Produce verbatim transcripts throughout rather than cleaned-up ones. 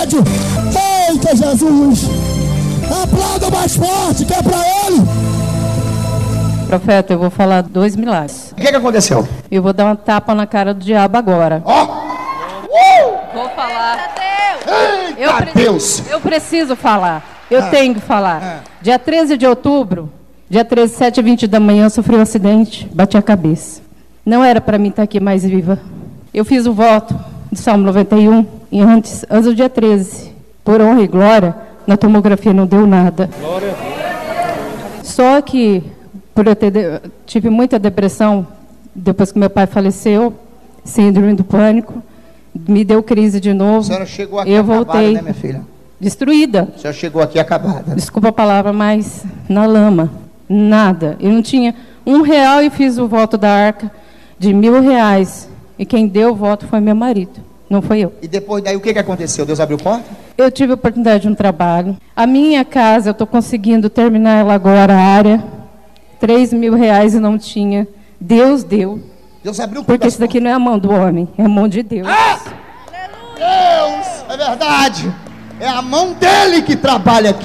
Eita, Jesus! Aplauda mais forte, que é pra ele! Profeta, eu vou falar dois milagres. O que, que aconteceu? Eu vou dar uma tapa na cara do diabo agora. Ó! Uh! Vou falar. Eita, Eu, pre Deus! eu preciso falar. Eu Ah. tenho que falar. Ah. Dia treze de outubro, dia treze, sete e vinte da manhã, eu sofri um acidente, bati a cabeça. Não era para mim estar aqui mais viva. Eu fiz o voto de Salmo noventa e um, e antes, antes do dia treze. Por honra e glória, na tomografia não deu nada. Glória. Só que, por eu ter de... tive muita depressão, depois que meu pai faleceu, síndrome do pânico, me deu crise de novo. A senhora chegou aqui eu acabada, voltei né, minha filha? Destruída. A senhora chegou aqui acabada. Desculpa a palavra, mas na lama. Nada. Eu não tinha um real e fiz o voto da arca de mil reais. E quem deu o voto foi meu marido, não foi eu. E depois daí o que, que aconteceu? Deus abriu porta? Eu tive a oportunidade de um trabalho. A minha casa, eu estou conseguindo terminar ela agora, a área. Três mil reais e não tinha. Deus deu. Deus abriu Porque isso daqui não é a mão do homem, é a mão de Deus. Ah! Deus! É verdade! É a mão dele que trabalha aqui.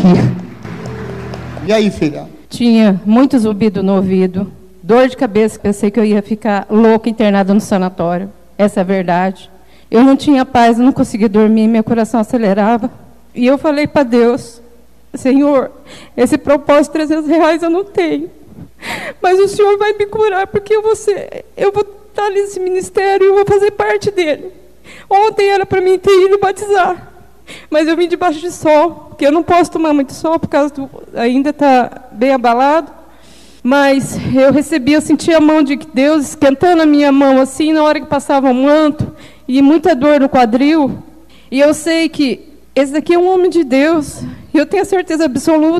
E aí, filha? Tinha muito zumbido no ouvido, dor de cabeça, pensei que eu ia ficar louca, internada no sanatório. Essa é a verdade. Eu não tinha paz, eu não conseguia dormir, meu coração acelerava. E eu falei para Deus, Senhor, esse propósito de trezentos reais eu não tenho. Mas o Senhor vai me curar, porque eu vou, ser, eu vou estar nesse ministério e eu vou fazer parte dele. Ontem era para mim ter ido batizar. Mas eu vim debaixo de sol, porque eu não posso tomar muito sol, por causa do... ainda está bem abalado. Mas eu recebi, eu senti a mão de Deus esquentando a minha mão, assim, na hora que passava um manto, e muita dor no quadril. E eu sei que esse daqui é um homem de Deus, e eu tenho a certeza absoluta